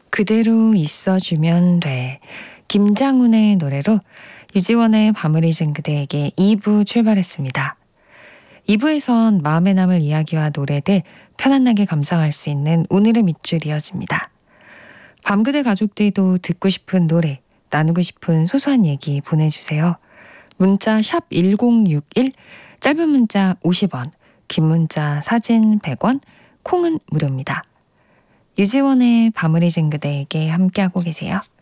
그대로 있어주면 돼. 김장훈의 노래로 유지원의 밤을 잊은 그대에게 2부 출발했습니다. 2부에선 마음에 남을 이야기와 노래들 편안하게 감상할 수 있는 오늘의 밑줄 이어집니다. 밤그대 가족들도 듣고 싶은 노래, 나누고 싶은 소소한 얘기 보내주세요. 문자 샵 1061, 짧은 문자 50원, 긴 문자 사진 100원, 콩은 무료입니다. 유지원의 밤을 잊은 그대에게 함께하고 계세요.